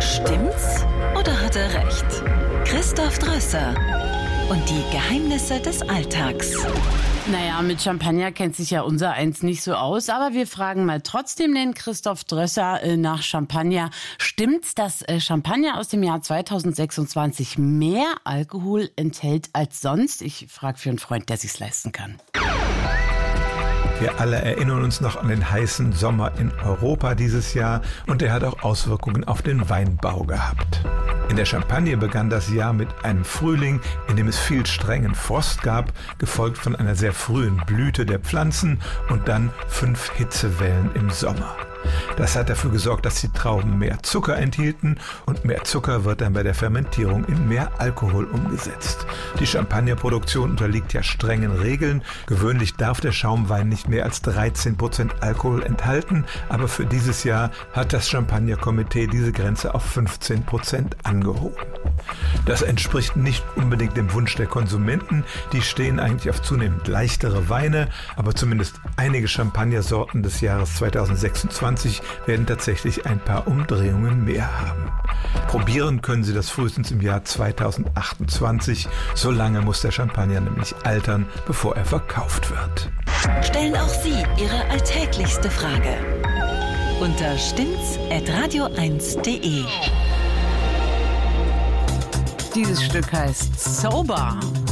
Stimmt's oder hat er recht? Christoph Drösser und die Geheimnisse des Alltags. Naja, mit Champagner kennt sich ja unser eins nicht so aus, aber wir fragen mal trotzdem den Christoph Drösser nach Champagner. Stimmt's, dass Champagner aus dem Jahr 2026 mehr Alkohol enthält als sonst? Ich frage für einen Freund, der sich's leisten kann. Wir alle erinnern uns noch an den heißen Sommer in Europa dieses Jahr und der hat auch Auswirkungen auf den Weinbau gehabt. In der Champagne begann das Jahr mit einem Frühling, in dem es viel strengen Frost gab, gefolgt von einer sehr frühen Blüte der Pflanzen und dann 5 Hitzewellen im Sommer. Das hat dafür gesorgt, dass die Trauben mehr Zucker enthielten und mehr Zucker wird dann bei der Fermentierung in mehr Alkohol umgesetzt. Die Champagnerproduktion unterliegt ja strengen Regeln. Gewöhnlich darf der Schaumwein nicht mehr als 13% Alkohol enthalten, aber für dieses Jahr hat das Champagnerkomitee diese Grenze auf 15% angehoben. Das entspricht nicht unbedingt dem Wunsch der Konsumenten. Die stehen eigentlich auf zunehmend leichtere Weine, aber zumindest einige Champagnersorten des Jahres 2026 werden tatsächlich ein paar Umdrehungen mehr haben. Probieren können Sie das frühestens im Jahr 2028. So lange muss der Champagner nämlich altern, bevor er verkauft wird. Stellen auch Sie Ihre alltäglichste Frage unter stimmt's@radio1.de. Dieses Stück heißt Sober.